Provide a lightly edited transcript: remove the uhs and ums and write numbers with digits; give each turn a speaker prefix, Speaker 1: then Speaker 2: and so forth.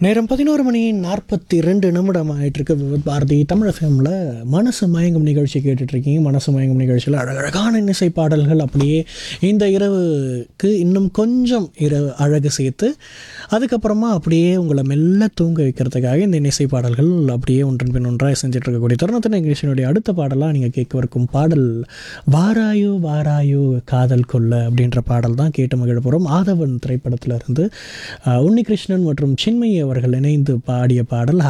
Speaker 1: நேரம் 11:42 ஆயிட்டிருக்கு. விவித் பாரதி தமிழ் எஃப்எம்மில் மனசு மயங்கும் நிகழ்ச்சி கேட்டுட்ருக்கீங்க. மனசு மயங்கும் நிகழ்ச்சியில் அழகழகான இன்னிசை பாடல்கள் அப்படியே இந்த இரவுக்கு இன்னும் கொஞ்சம் அழகு சேர்த்து அதுக்கப்புறமா அப்படியே உங்களை மெல்ல தூங்க வைக்கிறதுக்காக இந்த இன்னிசை பாடல்கள் அப்படியே ஒன்றன் பின் ஒன்றாக செஞ்சுட்டு இருக்கக்கூடிய தருணத்தின் நிகழ்ச்சியினுடைய அடுத்த பாடலாக நீங்கள் கேட்கவிருக்கும் பாடல் வாராயோ வாராயோ காதல் கொள்ள அப்படின்ற பாடல் தான் கேட்டு மகிழ போகிறோம். ஆதவன் திரைப்படத்தில் இருந்து உன்னிகிருஷ்ணன் மற்றும் சின்மயி அவர்கள் இணைந்து பாடிய பாடல்.